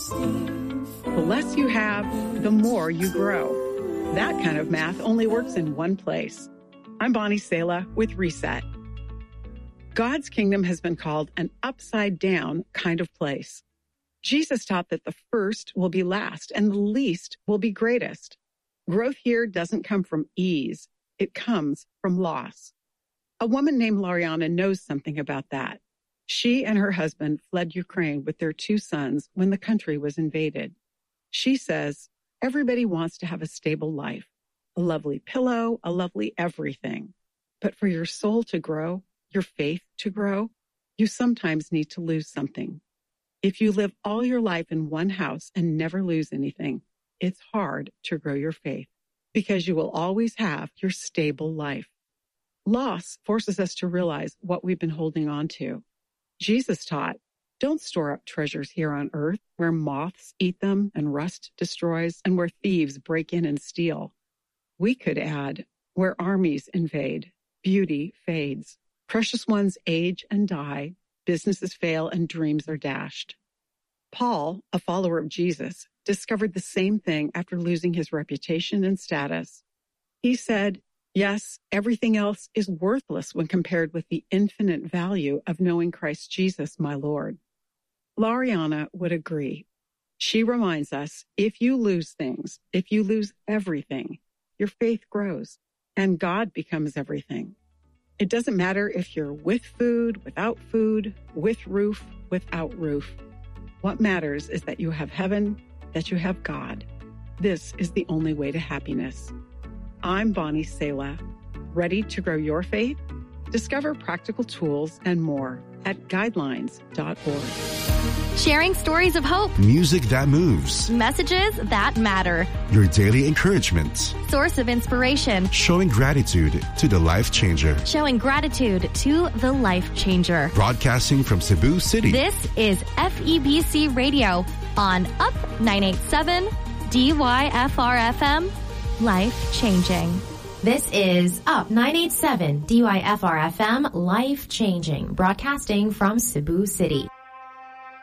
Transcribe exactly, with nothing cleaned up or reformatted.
The less you have, the more you grow. That kind of math only works in one place. I'm Bonnie Sala with Reset. God's kingdom has been called an upside-down kind of place. Jesus taught that the first will be last and the least will be greatest. Growth here doesn't come from ease. It comes from loss. A woman named Lariana knows something about that. She and her husband fled Ukraine with their two sons when the country was invaded. She says, everybody wants to have a stable life, a lovely pillow, a lovely everything. But for your soul to grow, your faith to grow, you sometimes need to lose something. If you live all your life in one house and never lose anything, it's hard to grow your faith because you will always have your stable life. Loss forces us to realize what we've been holding on to. Jesus taught, don't store up treasures here on earth where moths eat them and rust destroys and where thieves break in and steal. We could add, where armies invade, beauty fades, precious ones age and die, businesses fail and dreams are dashed. Paul, a follower of Jesus, discovered the same thing after losing his reputation and status. He said, yes, everything else is worthless when compared with the infinite value of knowing Christ Jesus, my Lord. Lariana would agree. She reminds us, if you lose things, if you lose everything, your faith grows and God becomes everything. It doesn't matter if you're with food, without food, with roof, without roof. What matters is that you have heaven, that you have God. This is the only way to happiness. I'm Bonnie Sala. Ready to grow your faith? Discover practical tools and more at guidelines dot org. Sharing stories of hope. Music that moves. Messages that matter. Your daily encouragement. Source of inspiration. Showing gratitude to the Life Changer. Showing gratitude to the Life Changer. Broadcasting from Cebu City. This is F E B C Radio on Up nine eighty-seven D Y F R F M. Life changing. This is Up nine eighty-seven D Y F R F M, Life Changing, broadcasting from Cebu City.